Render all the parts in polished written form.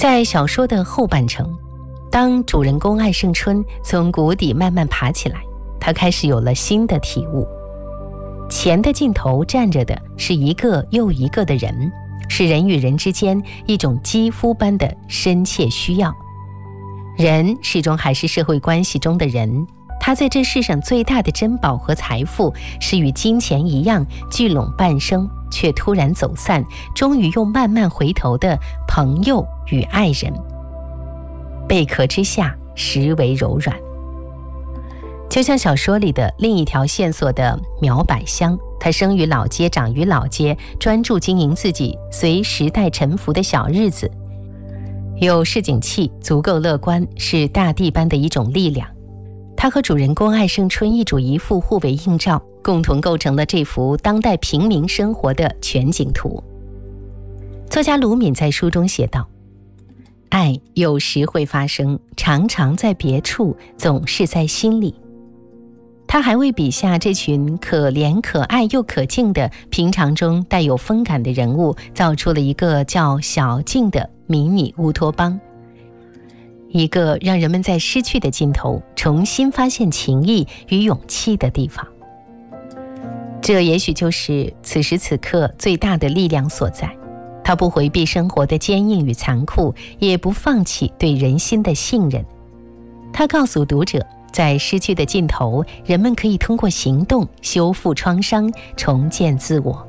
在小说的后半程，当主人公艾胜春从谷底慢慢爬起来，他开始有了新的体悟。前的尽头站着的是一个又一个的人，是人与人之间一种肌肤般的深切需要。人始终还是社会关系中的人，他在这世上最大的珍宝和财富是与金钱一样聚拢半生却突然走散，终于又慢慢回头的朋友与爱人。贝壳之下实为柔软。就像小说里的另一条线索的苗百香，她生于老街，长于老街，专注经营自己随时代沉浮的小日子，有市井气，足够乐观，是大地般的一种力量。她和主人公艾胜春一主一副互为映照，共同构成了这幅当代平民生活的全景图。作家鲁敏在书中写道，爱有时会发生，常常在别处，总是在心里。他还为笔下这群可怜可爱又可敬的平常中带有风感的人物造出了一个叫小径的迷你乌托邦，一个让人们在失去的尽头重新发现情谊与勇气的地方。这也许就是此时此刻最大的力量所在。他不回避生活的坚硬与残酷，也不放弃对人心的信任。他告诉读者，在失去的尽头，人们可以通过行动修复创伤，重建自我。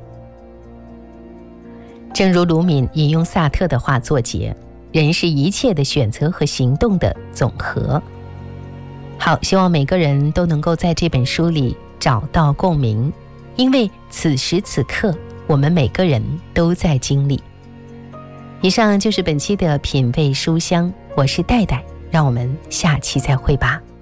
正如鲁敏引用萨特的话作结，人是一切的选择和行动的总和。好，希望每个人都能够在这本书里找到共鸣，因为此时此刻我们每个人都在经历。以上就是本期的品味书香，我是戴戴，让我们下期再会吧。